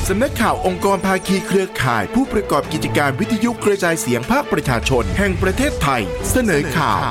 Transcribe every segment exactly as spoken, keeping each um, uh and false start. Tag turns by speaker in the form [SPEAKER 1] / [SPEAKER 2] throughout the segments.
[SPEAKER 1] สำนักข่าวองค์กรภาคีเครือข่ายผู้ประกอบกิจการวิทยุกระจายเสียงภาคประชาชนแห่งประเทศไทยเสนอข่าว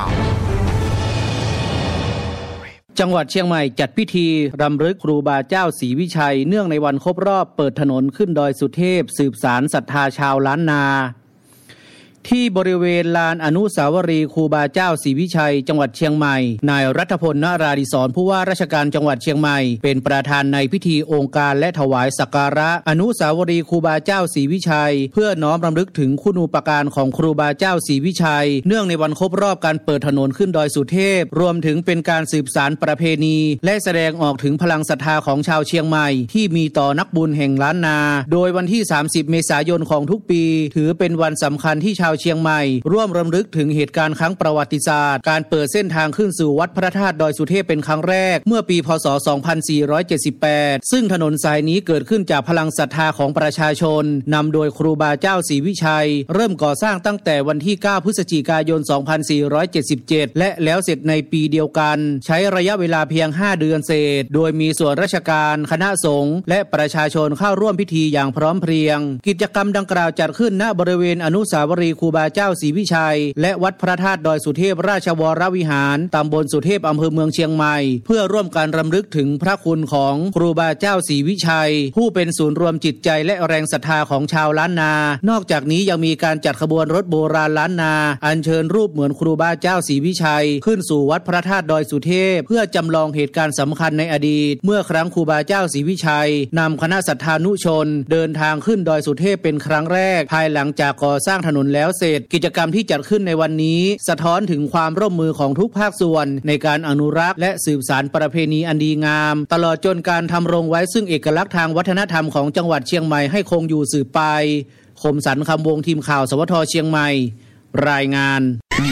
[SPEAKER 2] จังหวัดเชียงใหม่จัดพิธีรำลึกครูบาเจ้าศรีวิชัยเนื่องในวันครบรอบเปิดถนนขึ้นดอยสุเทพสืบสานศรัทธาชาวล้านนาที่บริเวณลานอนุสาวรีย์ครูบาเจ้าศรีวิชัยจังหวัดเชียงใหม่นายรัฐพล นราธิศรผู้ว่าราชการจังหวัดเชียงใหม่เป็นประธานในพิธีองค์การและถวายสักการะอนุสาวรีย์ครูบาเจ้าศรีวิชัยเพื่อน้อมรำลึกถึงคุณูปการของครูบาเจ้าศรีวิชัยเนื่องในวันครบรอบการเปิดถนนขึ้นดอยสุเทพรวมถึงเป็นการสืบสานประเพณีและแสดงออกถึงพลังศรัทธาของชาวเชียงใหม่ที่มีต่อนักบุญแห่งล้านนาโดยวันที่สามสิบเมษายนของทุกปีถือเป็นวันสำคัญที่ชาวเชียงใหม่ร่วมรำลึกถึงเหตุการณ์ครั้งประวัติศาสตร์การเปิดเส้นทางขึ้นสู่วัดพระธาตุดอยสุเทพเป็นครั้งแรกเมื่อปีพ.ศ. สองพันสี่ร้อยเจ็ดสิบแปดซึ่งถนนสายนี้เกิดขึ้นจากพลังศรัทธาของประชาชนนำโดยครูบาเจ้าศรีวิชัยเริ่มก่อสร้างตั้งแต่วันที่เก้าพฤศจิกายนสองพันสี่ร้อยเจ็ดสิบเจ็ดและแล้วเสร็จในปีเดียวกันใช้ระยะเวลาเพียงห้าเดือนเศษโดยมีส่วนราชการคณะสงฆ์และประชาชนเข้าร่วมพิธีอย่างพร้อมเพรียงกิจกรรมดังกล่าวจัดขึ้นณบริเวณอนุสาวรีย์ครูบาเจ้าศรีวิชัยและวัดพระธาตุดอยสุเทพราชวรวิหารตำบลสุเทพอำเภอเมืองเชียงใหม่เพื่อร่วมการรำลึกถึงพระคุณของครูบาเจ้าศรีวิชัยผู้เป็นศูนย์รวมจิตใจและแรงศรัทธาของชาวล้านนานอกจากนี้ยังมีการจัดขบวนรถโบราณล้านนาอัญเชิญรูปเหมือนครูบาเจ้าศรีวิชัยขึ้นสู่วัดพระธาตุดอยสุเทพเพื่อจำลองเหตุการณ์สำคัญในอดีตเมื่อครั้งครูบาเจ้าศรีวิชัยนำคณะศรัทธานุชนเดินทางขึ้นดอยสุเทพเป็นครั้งแรกภายหลังจากก่อสร้างถนนแล้วเสร็จกิจกรรมที่จัดขึ้นในวันนี้สะท้อนถึงความร่วมมือของทุกภาคส่วนในการอนุรักษ์และสืบสานประเพณีอันดีงามตลอดจนการทำรงไว้ซึ่งเอกลักษณ์ทางวัฒนธรรมของจังหวัดเชียงใหม่ให้คงอยู่สืบไปคมสันต์คำวงทีมข่าวสวทเชียงใหม่รายงาน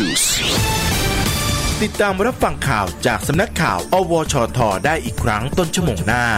[SPEAKER 1] ติดตามรับฟังข่าวจากสำนักข่าวอวชทได้อีกครั้งต้นชั่วโมงหน้า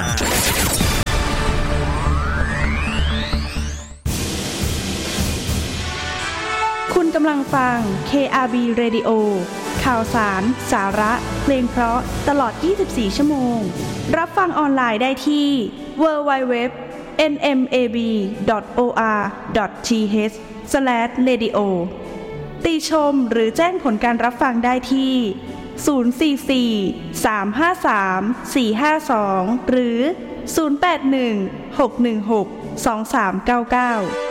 [SPEAKER 3] คุณกำลังฟัง เค อาร์ บี Radio ข่าวสารสาระเพลงเพราะตลอดยี่สิบสี่ชั่วโมงรับฟังออนไลน์ได้ที่ ดับเบิลยู ดับเบิลยู ดับเบิลยู ดอท เอ็น เอ็ม เอ บี ดอท โอ อาร์ ดอท ที เอช สแลช เรดิโอ ติชมหรือแจ้งผลการรับฟังได้ที่ศูนย์ สี่ สี่ สาม ห้า สาม สี่ ห้า สองหรือศูนย์ แปด หนึ่ง หก หนึ่ง หก สอง สาม เก้า เก้า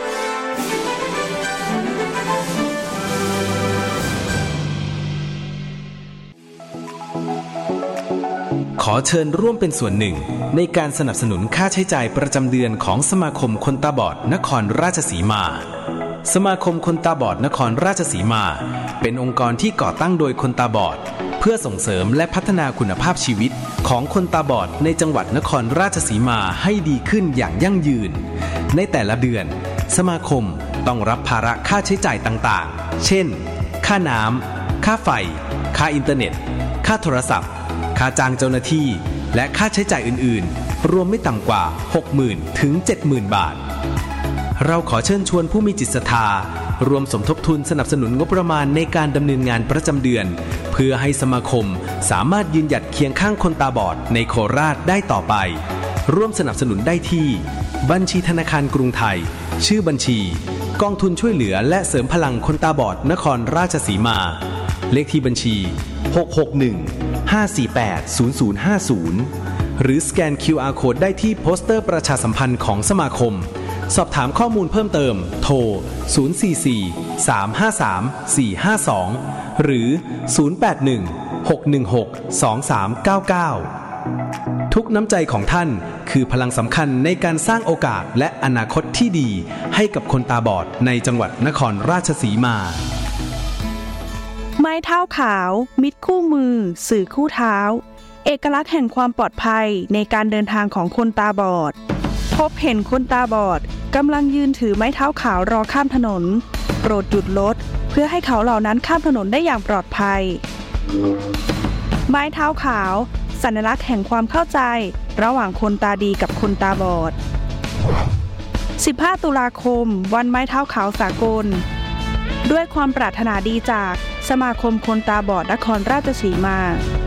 [SPEAKER 4] ขอเชิญร่วมเป็นส่วนหนึ่งในการสนับสนุนค่าใช้จ่ายประจำเดือนของสมาคมคนตาบอดนครราชสีมาสมาคมคนตาบอดนครราชสีมาเป็นองค์กรที่ก่อตั้งโดยคนตาบอดเพื่อส่งเสริมและพัฒนาคุณภาพชีวิตของคนตาบอดในจังหวัดนครราชสีมาให้ดีขึ้นอย่างยั่งยืนในแต่ละเดือนสมาคมต้องรับภาระค่าใช้จ่ายต่างๆเช่นค่าน้ำค่าไฟค่าอินเทอร์เน็ตค่าโทรศัพท์ค่าจ้างเจ้าหน้าที่และค่าใช้จ่ายอื่นๆรวมไม่ต่ำกว่า หกหมื่น ถึง เจ็ดหมื่น บาทเราขอเชิญชวนผู้มีจิตศรัทธารวมสมทบทุนสนับสนุนงบประมาณในการดำเนินงานประจำเดือนเพื่อให้สมาคมสามารถยืนหยัดเคียงข้างคนตาบอดในโคราชได้ต่อไปร่วมสนับสนุนได้ที่บัญชีธนาคารกรุงไทยชื่อบัญชีกองทุนช่วยเหลือและเสริมพลังคนตาบอดนครราชสีมาเลขที่บัญชีหก หก หนึ่ง ห้า สี่ แปด ศูนย์ ศูนย์ ห้า ศูนย์หรือสแกน คิว อาร์ Code ได้ที่โปสเตอร์ประชาสัมพันธ์ของสมาคมสอบถามข้อมูลเพิ่มเติมโทรศูนย์ สี่ สี่ สาม ห้า สาม สี่ ห้า สองหรือศูนย์ แปด หนึ่ง หก หนึ่ง หก สอง สาม เก้า เก้าทุกน้ำใจของท่านคือพลังสำคัญในการสร้างโอกาสและอนาคตที่ดีให้กับคนตาบอดในจังหวัดนครราชสีมา
[SPEAKER 3] ไม้เท้าขาวมิตรคู่มือสื่อคู่เท้าเอกลักษณ์แห่งความปลอดภัยในการเดินทางของคนตาบอดพบเห็นคนตาบอดกำลังยืนถือไม้เท้าขาวรอข้ามถนนโปรดหยุดรถเพื่อให้เขาเหล่านั้นข้ามถนนได้อย่างปลอดภัยไม้เท้าขาวสัญลักษณ์แห่งความเข้าใจระหว่างคนตาดีกับคนตาบอดสิบห้าตุลาคมวันไม้เท้าขาวสากลด้วยความปรารถนาดีจากสมาคมคนตาบอดนครราชสีมา